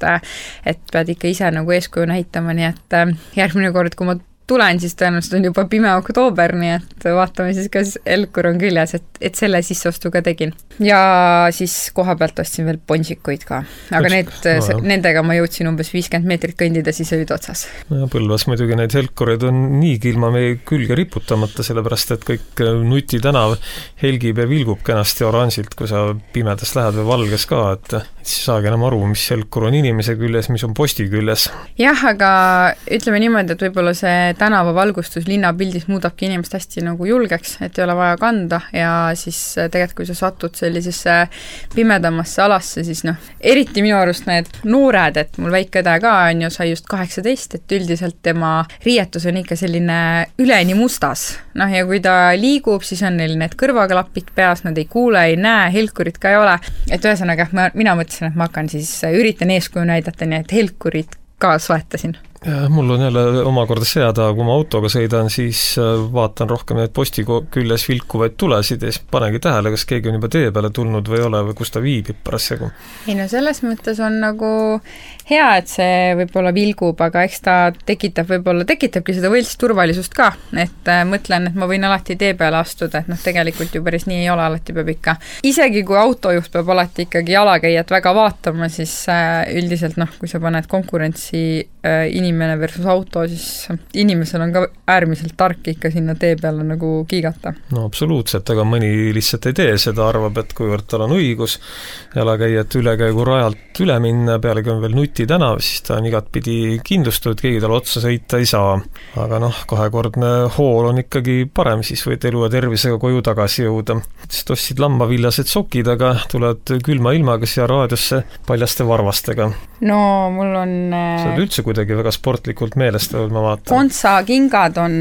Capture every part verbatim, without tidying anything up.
et, et pead ikka ise nagu eeskuju näitama, nii et järgmine kord, kui ma tulen, siis tõenäoliselt on juba pime oktoober, nii et vaatame siis, kas Helkur on küljes, et, et selle sisseostu ka tegin. Ja siis koha pealt ostsin veel ponsikuid ka, aga need, no, nendega ma jõudsin umbes viiskümmend meetrit kõndida, siis olid otsas. Ja Põlvas muidugi neid Helkureid on niigi ilma meie külge riputamata, sellepärast et kõik Nuti tänav helgib ja vilgub kenasti oranžilt, kui sa pimedas lähed või valges ka, et siis saagi enam aru, mis Helkur on inimese küljes, mis on posti küljes. Jah, aga ütleme niimoodi, et võib-olla see tänavavalgustus linnapildis muudabki inimest hästi nagu julgeks, et ei ole vaja kanda ja siis tegelikult, kui sa satud sellisesse pimedamasse alasse, siis noh, eriti minu arust need noored, et mul väike õde ka on ju, sai just kaheksateist, et üldiselt tema riietus on ikka selline üleni mustas. Noh, ja kui ta liigub, siis on neil need kõrvaklapid peas, nad ei kuule, ei näe, Helkurit ka ei ole. Et ühesõnaga, ma, mina mõtlesin, et ma hakkan siis, üritan eeskuju näidata, nii et Helkurit ka soetasin. Ja mul on jälle omakorda seada, kui ma autoga sõidan, siis vaatan rohkem neid posti küljes vilkuvaid tulesid ja siis panegi tähele, kas keegi on juba tee peale tulnud või ei ole või kus ta viibib parasjagu. Ei no selles mõttes on nagu hea, et see võib-olla vilgub, aga eks ta tekitab võib-olla, tekitabki seda võlts turvalisust ka, et mõtlen, et ma võin alati tee peale astuda, et noh, tegelikult ju päris nii ei ole, alati peab ikka. Isegi kui autojuht peab alati ikkagi jalakäijat väga vaatama, siis üldiselt noh, kui sa paned konkurentsi inimene versus auto, siis inimesel on ka äärmiselt tark ikka sinna tee peale nagu kiigata. No absoluutselt, aga mõni lihtsalt ei tee seda, arvab, et kuivõrd tal on õigus jalakäijat ülekäigu rajalt üle minna, pealegi on veel Nuti tänav, siis ta on igatpidi kindlustatud, keegi tal otsa sõita ei saa. Aga noh, kahekordne hool on ikkagi parem, siis võid elu ja tervisega koju tagasi jõuda. Siis ostsid lambaviljased sokid, aga tuled külma ilmaga siia raadiosse paljaste varvastega. No mul on... See on üldse kuidagi väga sportlikult meelest, ma vaatan. Kontsa kingad on,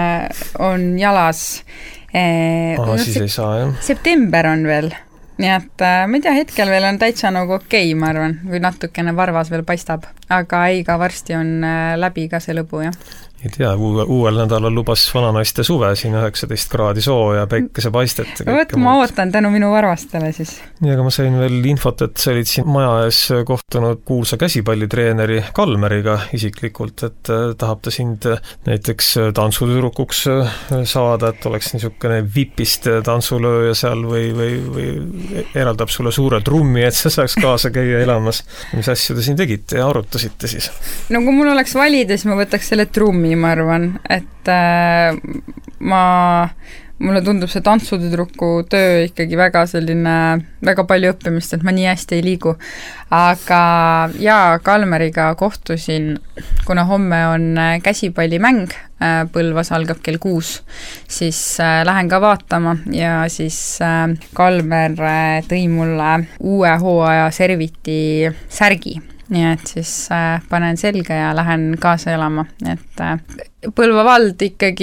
on jalas. Aha, siis ei saa, jah. September on veel. Nii et ma ei tea, hetkel veel on täitsa nagu okei, ma arvan, kui natukene varvas veel paistab. Aga ei, ka varsti on läbi ka see lõbu, jah. Ei tea, uue, uuel nädalal lubas vananaiste suve siin üheksateist kraadi soo ja päikese paistet. Võt, ma ootan tänu minu varvastele siis. Nii, aga ma sain veel infot, et sa olid siin maja ees kohtunud kuulsa käsipallitreeneri Kalmeriga isiklikult, et tahab ta sind näiteks tantsutüdrukuks saada, et oleks niisugune vipist tantsulööja seal või, või, või eraldab sulle suure trummi, et sa saaks kaasa käia elamas. Mis asju te siin tegite ja arutasite siis? No kui mul oleks valida, siis ma võtaks selle trummi, ma arvan, et äh, ma, mulle tundub see tantsutüdruku töö ikkagi väga selline, väga palju õppimist, et ma nii hästi ei liigu. Aga jaa, Kalmeriga kohtusin, kuna homme on käsipallimäng, äh, Põlvas algab kell kuus, siis äh, lähen ka vaatama ja siis äh, Kalmer äh, tõi mulle uue hooaja serviti särgi. Nii et siis äh, panen selga ja lähen kaasa elama. Et äh, Põlva vald ikkagi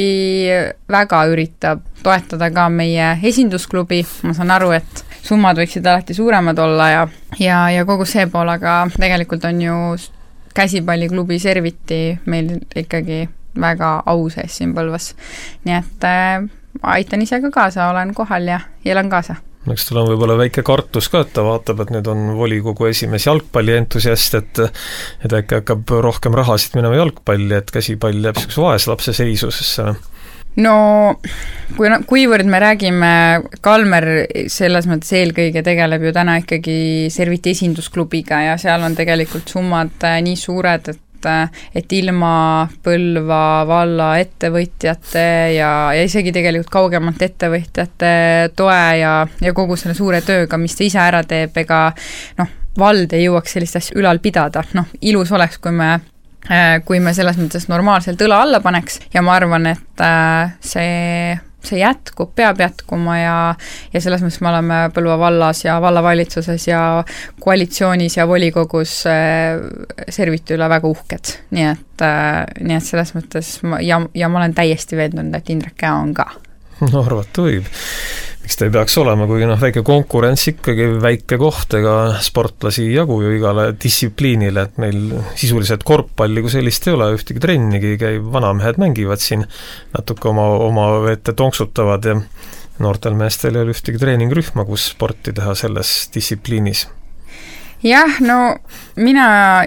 väga üritab toetada ka meie esindusklubi. Ma saan aru, et summad võiksid alati suuremad olla ja, ja, ja kogu see pool, aga tegelikult on ju käsipalliklubi serviti meil ikkagi väga au sees siin Põlvas. Nii et äh, aitan ise ka kaasa, olen kohal ja elan kaasa. Eks tal on võib-olla väike kartus ka, et ta vaatab, et nüüd on volikogu esimees jalgpalli entusiast, et, et äkki hakkab rohkem rahasid minema jalgpalli, et käsipall jääb selleks vaeslapse seisusesse. No, kui, kuivõrd me räägime, Kalmer selles mõttes eelkõige tegeleb ju täna ikkagi serviti esindusklubiga ja seal on tegelikult summad nii suured, et et ilma Põlva valla ettevõtjate ja, ja isegi tegelikult kaugemalt ettevõtjate toe ja, ja kogu selle suure tööga, mis ta ise ära teeb, ega noh, vald ei jõuaks sellist asja ülal pidada. Noh, ilus oleks, kui me kui me selles mõttes normaalselt õla alla paneks ja ma arvan, et see see jätkub, peab jätkuma ja, ja selles mõttes me oleme Põlva vallas ja vallavalitsuses ja koalitsioonis ja volikogus serviti üle väga uhked. Nii et, nii et selles mõttes ma, ja, ja ma olen täiesti veendunud, et Indrek Käo on ka. No arvata võib. Miks ta ei peaks olema, kuigi noh, väike konkurents ikkagi väike koht, ega sportlasi jagu ju igale distsipliinile, et meil sisuliselt korvpalli kui sellist ei ole, ühtegi trennigi käib, vanamehed mängivad siin natuke oma, oma ette tonksutavad ja noortel meestel ei ole ühtegi treeningrühma, kus sporti teha selles distsipliinis. Jah, no mina